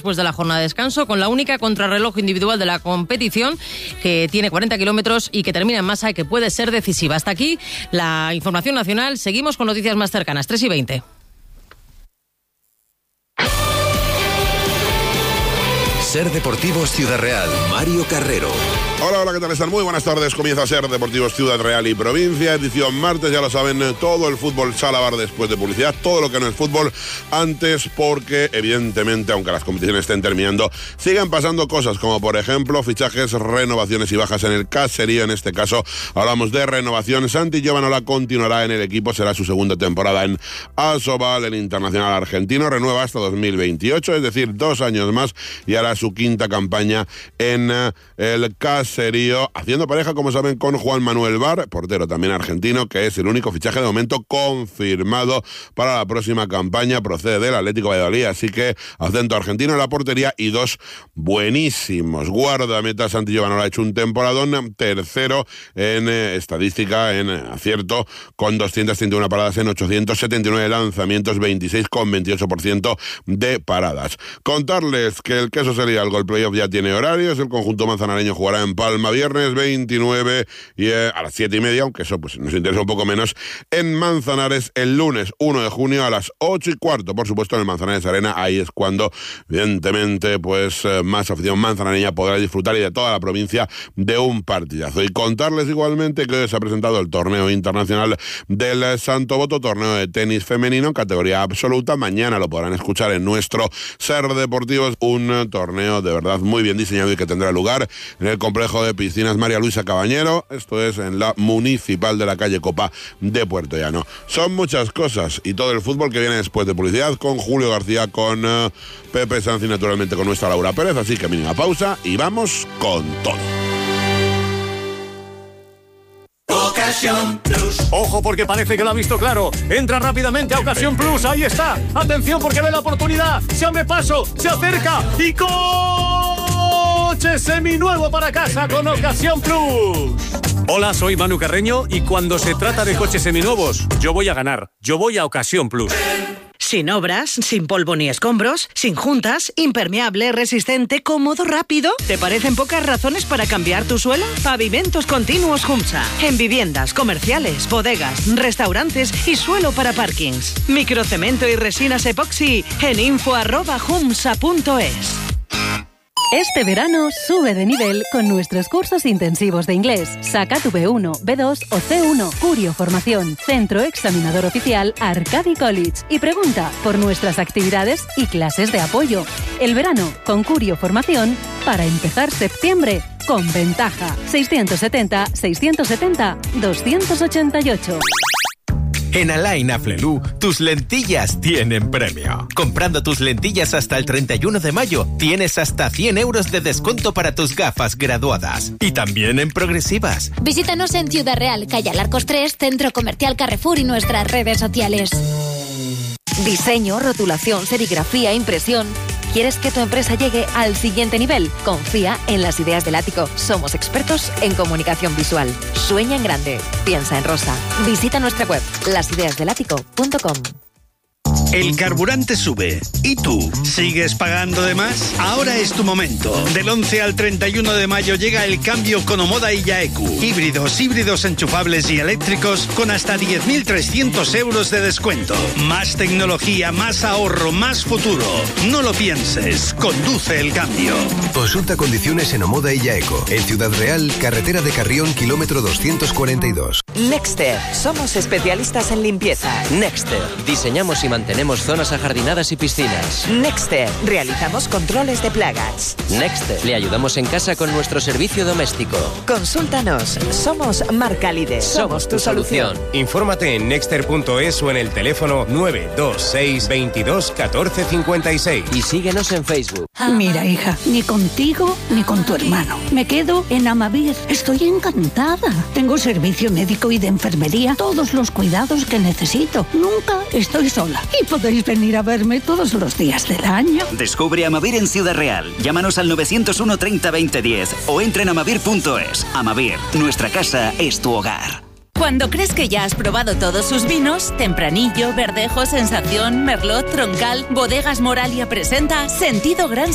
después de la jornada de descanso, con la única contrarreloj individual de la competición, que tiene 40 kilómetros y que termina en masa y que puede ser decisiva. Hasta aquí la información nacional. Seguimos con noticias más cercanas, 3:20. Ser Deportivos Ciudad Real, Mario Carrero. Hola, ¿qué tal están? Muy buenas tardes. Comienza Ser Deportivos Ciudad Real y Provincia, edición martes, ya lo saben, todo el fútbol sale a bar después de publicidad, todo lo que no es fútbol antes, porque evidentemente, aunque las competiciones estén terminando, siguen pasando cosas, como por ejemplo fichajes, renovaciones y bajas en el caserío. En este caso hablamos de renovación. Santi Giovanola continuará en el equipo, será su segunda temporada en Asobal. El internacional argentino renueva hasta 2028, es decir, 2 años más, y hará su quinta campaña en el caserío, haciendo pareja, como saben, con Juan Manuel Bar, portero también argentino, que es el único fichaje de momento confirmado para la próxima campaña. Procede del Atlético de Valladolid, así que acento argentino en la portería y 2 buenísimos guardametas. Santi Giovanola ha hecho un temporadón, tercero en estadística, en acierto, con 231 paradas en 879 lanzamientos, 26,28% de paradas. Contarles que el queso sería algo, el playoff ya tiene horarios. El conjunto manzanareño jugará en Palma viernes 29 y a las 7:30, aunque eso pues nos interesa un poco menos, en Manzanares el lunes 1 de junio a las 8:15, por supuesto, en el Manzanares Arena. Ahí es cuando, evidentemente, pues más afición manzanareña podrá disfrutar, y de toda la provincia, de un partidazo. Y contarles igualmente que hoy se ha presentado el torneo internacional del Santo Voto, torneo de tenis femenino en categoría absoluta. Mañana lo podrán escuchar en nuestro Ser Deportivos, un torneo de verdad muy bien diseñado y que tendrá lugar en el complejo de piscinas María Luisa Cabañero, esto es en la municipal de la calle Copa de Puerto Llano. Son muchas cosas y todo el fútbol que viene después de publicidad, con Julio García, con Pepe Sanz y naturalmente con nuestra Laura Pérez, así que mínima pausa y vamos con todo. Ocasión Plus. Ojo, porque parece que lo ha visto claro. Entra rápidamente a Ocasión Plus. Ahí está. Atención, porque ve la oportunidad. Se abre paso, se acerca y coche seminuevo para casa con Ocasión Plus. Hola, soy Manu Carreño y cuando se trata de coches seminuevos, yo voy a ganar. Yo voy a Ocasión Plus. Sin obras, sin polvo ni escombros, sin juntas, impermeable, resistente, cómodo, rápido. ¿Te parecen pocas razones para cambiar tu suelo? Pavimentos Continuos Humsa. En viviendas, comerciales, bodegas, restaurantes y suelo para parkings. Microcemento y resinas epoxi en info@humsa.es. Este verano sube de nivel con nuestros cursos intensivos de inglés. Saca tu B1, B2 o C1. Curio Formación, centro examinador oficial Arcadi College. Y pregunta por nuestras actividades y clases de apoyo. El verano con Curio Formación para empezar septiembre con ventaja. 670-670-288. En Alain Afflelou, tus lentillas tienen premio. Comprando tus lentillas hasta el 31 de mayo, tienes hasta 100 euros de descuento para tus gafas graduadas. Y también en progresivas. Visítanos en Ciudad Real, calle Alarcos 3, Centro Comercial Carrefour y nuestras redes sociales. Diseño, rotulación, serigrafía, impresión. ¿Quieres que tu empresa llegue al siguiente nivel? Confía en Las Ideas del Ático. Somos expertos en comunicación visual. Sueña en grande. Piensa en rosa. Visita nuestra web, lasideasdelático.com. El carburante sube. ¿Y tú? ¿Sigues pagando de más? Ahora es tu momento. Del 11 al 31 de mayo llega el cambio con Omoda y Yaeku. Híbridos enchufables y eléctricos con hasta 10.300 euros de descuento. Más tecnología, más ahorro, más futuro. No lo pienses. Conduce el cambio. Consulta condiciones en Omoda y Yaeco. En Ciudad Real, carretera de Carrión, kilómetro 242. Nexter. Somos especialistas en limpieza. Nexter. Diseñamos y mantenemos zonas ajardinadas y piscinas. Nexter. Realizamos controles de plagas. Nexter. Le ayudamos en casa con nuestro servicio doméstico. Consúltanos. Somos marca líder. Somos tu solución. Infórmate en nexter.es o en el teléfono 926 22 14 56. Y síguenos en Facebook. Mira, hija, ni contigo ni con tu hermano. Me quedo en Amavir. Estoy encantada. Tengo servicio médico y de enfermería, todos los cuidados que necesito. Nunca estoy sola. Y podéis venir a verme todos los días del año. Descubre Amavir en Ciudad Real. Llámanos al 901 30 20 10 o entra en amavir.es. Amavir, nuestra casa es tu hogar. Cuando crees que ya has probado todos sus vinos, Tempranillo, Verdejo, Sensación, Merlot, Troncal, Bodegas Moralia presenta Sentido Gran